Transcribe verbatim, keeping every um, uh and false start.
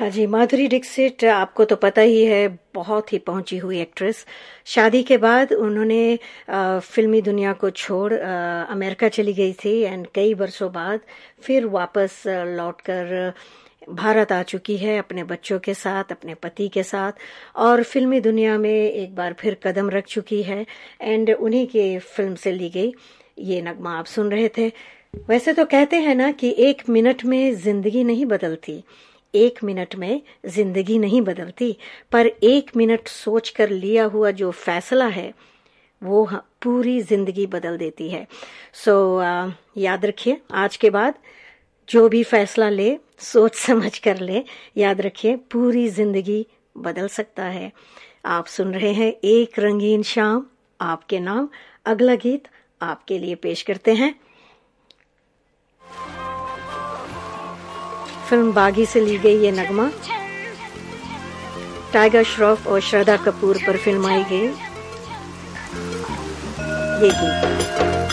हाँ जी, माधुरी दीक्षित आपको तो पता ही है, बहुत ही पहुंची हुई एक्ट्रेस। शादी के बाद उन्होंने अ, फिल्मी दुनिया को छोड़ अ, अमेरिका चली गई थी एंड कई वर्षों बाद फिर वापस अ, लौटकर भारत आ चुकी है अपने बच्चों के साथ, अपने पति के साथ, और फिल्मी दुनिया में एक बार फिर कदम रख चुकी है। एंड उन्हीं के फिल्म से ली गई ये नगमा आप सुन रहे थे। वैसे तो कहते हैं ना कि एक मिनट में जिंदगी नहीं बदलती, एक मिनट में जिंदगी नहीं बदलती, पर एक मिनट सोचकर लिया हुआ जो फैसला है वो ह- पूरी जिंदगी बदल देती है। सो so, uh, याद रखिए, आज के बाद जो भी फैसला ले सोच समझ कर ले, याद रखिए पूरी जिंदगी बदल सकता है। आप सुन रहे हैं एक रंगीन शाम आपके नाम। अगला गीत आपके लिए पेश करते हैं, फिल्म बागी से ली गई ये नगमा, टाइगर श्रॉफ और श्रद्धा कपूर पर फिल्माई गई ये गीत।